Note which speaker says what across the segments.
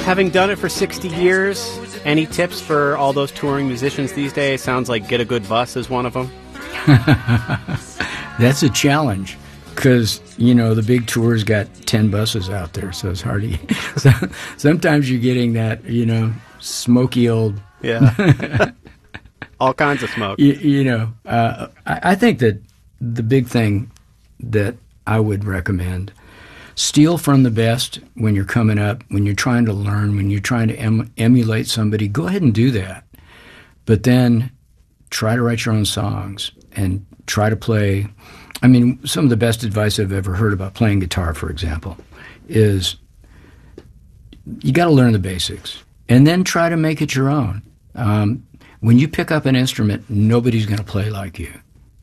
Speaker 1: Having done it for 60 years, any tips for all those touring musicians these days? Sounds like get a good bus is one of them.
Speaker 2: That's a challenge because, the big tour's got 10 buses out there, so it's hard to sometimes you're getting that, smoky old...
Speaker 1: Yeah. All kinds of smoke.
Speaker 2: I think that the big thing that I would recommend, steal from the best when you're coming up, when you're trying to learn, when you're trying to emulate somebody, go ahead and do that. But then try to write your own songs and try to play. I mean, some of the best advice I've ever heard about playing guitar, for example, is you got to learn the basics and then try to make it your own. When you pick up an instrument, nobody's going to play like you.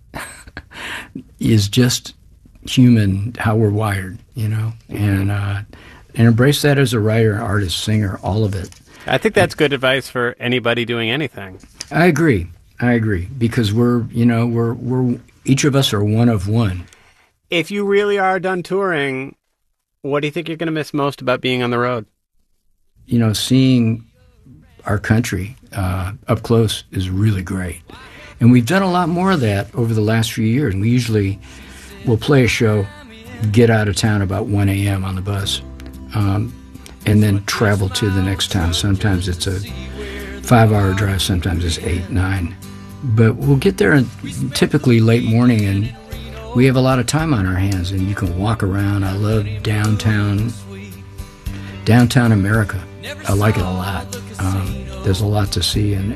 Speaker 2: It's just human, how we're wired, and embrace that as a writer, artist, singer, all of it.
Speaker 1: I think that's good advice for anybody doing anything.
Speaker 2: I agree, because we're each of us are one of one.
Speaker 1: If you really are done touring, what do you think you're going to miss most about being on the road?
Speaker 2: Seeing our country up close is really great. And we've done a lot more of that over the last few years. We usually will play a show, get out of town about 1 a.m. on the bus, and then travel to the next town. Sometimes it's a 5-hour drive, sometimes it's 8, 9. But we'll get there typically late morning, and we have a lot of time on our hands, and you can walk around. I love downtown America. I like it a lot. There's a lot to see, and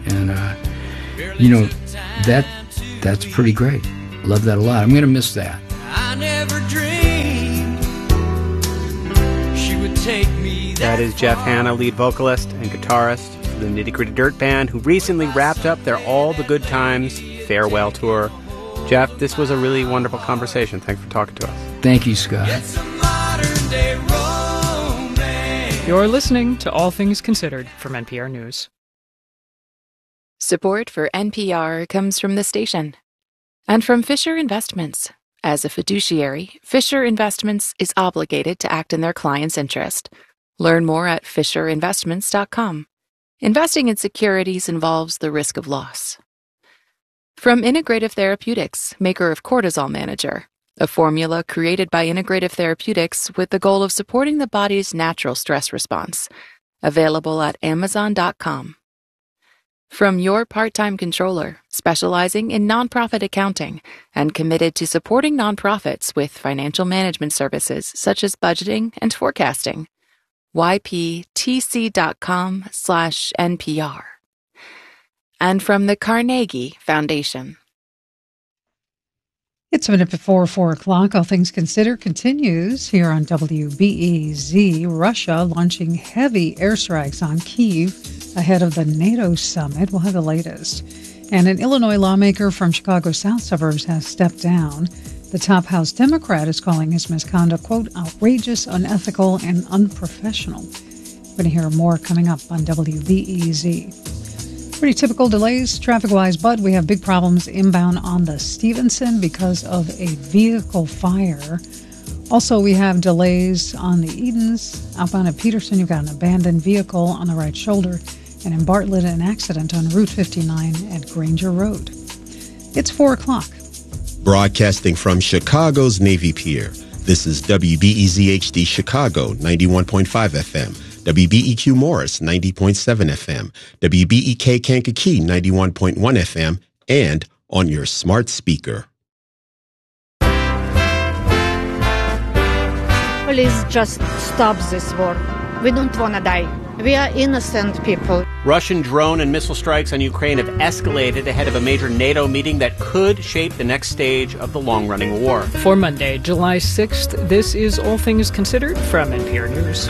Speaker 2: that's pretty great. Love that a lot. I'm going to miss that.
Speaker 3: I never dreamed she would take me
Speaker 1: that is Jeff Hanna, lead vocalist and guitarist for the Nitty Gritty Dirt Band, who recently wrapped up their All the Good Times farewell tour. Jeff, this was a really wonderful conversation. Thanks for talking to us.
Speaker 2: Thank you, Scott.
Speaker 3: It's a modern day romance.
Speaker 4: You're listening to All Things Considered from NPR News.
Speaker 5: Support for NPR comes from the station and from Fisher Investments. As a fiduciary, Fisher Investments is obligated to act in their client's interest. Learn more at fisherinvestments.com. Investing in securities involves the risk of loss. From Integrative Therapeutics, maker of Cortisol Manager, a formula created by Integrative Therapeutics with the goal of supporting the body's natural stress response. Available at Amazon.com. From Your Part-Time Controller, specializing in nonprofit accounting and committed to supporting nonprofits with financial management services such as budgeting and forecasting. yptc.com/NPR. And from the Carnegie Foundation.
Speaker 6: It's a minute before 4 o'clock. All Things Considered continues here on WBEZ. Russia launching heavy airstrikes on Kyiv ahead of the NATO summit. We'll have the latest. And an Illinois lawmaker from Chicago's south suburbs has stepped down. The top House Democrat is calling his misconduct, quote, outrageous, unethical, and unprofessional. We're going to hear more coming up on WBEZ. Pretty typical delays traffic-wise, but we have big problems inbound on the Stevenson because of a vehicle fire. Also, we have delays on the Edens. Outbound at Peterson, you've got an abandoned vehicle on the right shoulder. And in Bartlett, an accident on Route 59 at Granger Road. It's 4 o'clock.
Speaker 7: Broadcasting from Chicago's Navy Pier, this is WBEZ-HD Chicago, 91.5 FM. WBEQ Morris, 90.7 FM, WBEK Kankakee, 91.1 FM, and on your smart speaker.
Speaker 8: Please just stop this war. We don't want to die. We are innocent people.
Speaker 1: Russian drone and missile strikes on Ukraine have escalated ahead of a major NATO meeting that could shape the next stage of the long-running war.
Speaker 4: For Monday, July 6th, this is All Things Considered from NPR News.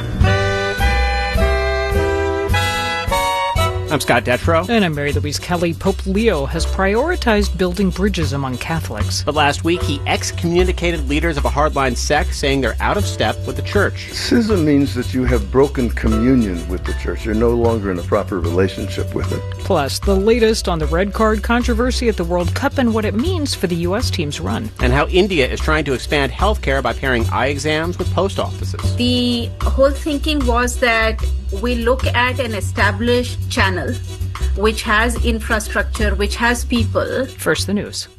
Speaker 1: I'm Scott Detrow.
Speaker 4: And I'm Mary Louise Kelly. Pope Leo has prioritized building bridges among Catholics.
Speaker 1: But last week, he excommunicated leaders of a hardline sect, saying they're out of step with the church.
Speaker 9: Schism means that you have broken communion with the church. You're no longer in a proper relationship with it.
Speaker 4: Plus, the latest on the red card controversy at the World Cup and what it means for the U.S. team's run.
Speaker 1: And how India is trying to expand healthcare by pairing eye exams with post offices.
Speaker 10: The whole thinking was that we look at an established channel which has infrastructure, which has people.
Speaker 4: First, the news.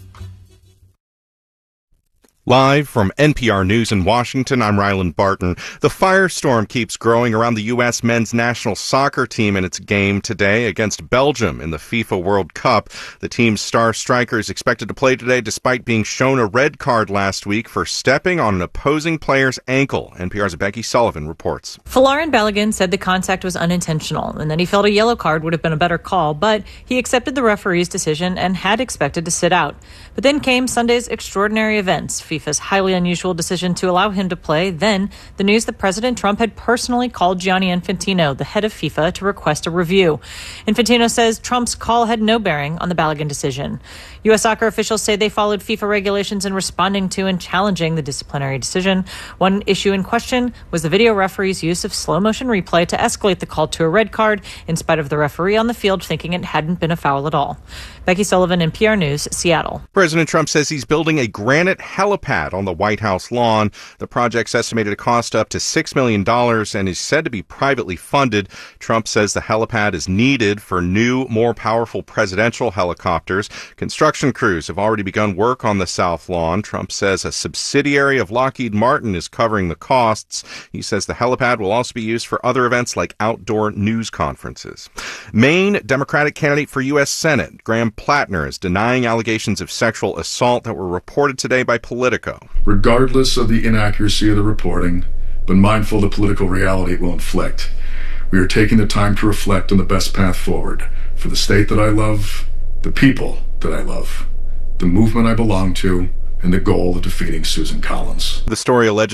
Speaker 11: Live from NPR News in Washington, I'm Ryland Barton. The firestorm keeps growing around the U.S. men's national soccer team in its game today against Belgium in the FIFA World Cup. The team's star striker is expected to play today despite being shown a red card last week for stepping on an opposing player's ankle. NPR's Becky Sullivan reports.
Speaker 12: Folarin Balogun said the contact was unintentional and that he felt a yellow card would have been a better call, but he accepted the referee's decision and had expected to sit out. But then came Sunday's extraordinary events, FIFA's highly unusual decision to allow him to play, then the news that President Trump had personally called Gianni Infantino, the head of FIFA, to request a review. Infantino says Trump's call had no bearing on the Balogun decision. U.S. soccer officials say they followed FIFA regulations in responding to and challenging the disciplinary decision. One issue in question was the video referee's use of slow-motion replay to escalate the call to a red card, in spite of the referee on the field thinking it hadn't been a foul at all. Becky Sullivan, NPR News, Seattle.
Speaker 11: President Trump says he's building a granite helipad on the White House lawn. The project's estimated to cost up to $6 million and is said to be privately funded. Trump says the helipad is needed for new, more powerful presidential helicopters. Construction crews have already begun work on the South Lawn. Trump says a subsidiary of Lockheed Martin is covering the costs. He says the helipad will also be used for other events like outdoor news conferences. Maine Democratic candidate for U.S. Senate, Graham Plattner, is denying allegations of sexual assault that were reported today by Politico.
Speaker 13: Regardless of the inaccuracy of the reporting, but mindful of the political reality it will inflict, we are taking the time to reflect on the best path forward for the state that I love, the people that I love, the movement I belong to, and the goal of defeating Susan Collins.
Speaker 11: The story alleges